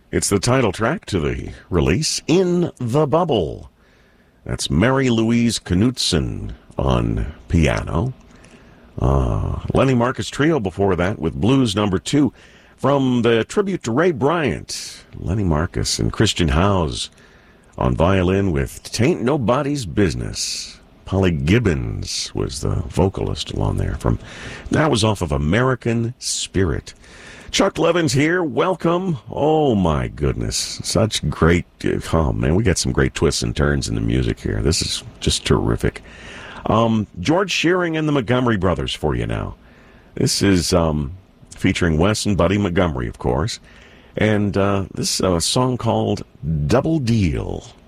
It's the title track to the release, In the Bubble. That's Mary Louise Knudsen on piano. Lenny Marcus Trio before that with Blues Number 2 from the tribute to Ray Bryant. Lenny Marcus and Christian Howes on violin with Tain't Nobody's Business. Polly Gibbons was the vocalist along there. That was off of American Spirit. Chuck Levin's here. Welcome. Oh, my goodness. Such great... Oh, man, we got some great twists and turns in the music here. This is just terrific. George Shearing and the Montgomery Brothers for you now. This is featuring Wes and Buddy Montgomery, of course. And this is a song called Double Deal.